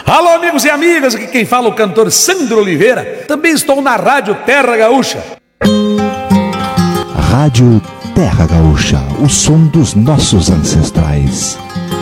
Alô, amigos e amigas, aqui quem fala é o cantor Sandro Oliveira. Também estou na Rádio Terra Gaúcha. Rádio Terra Gaúcha, o som dos nossos ancestrais.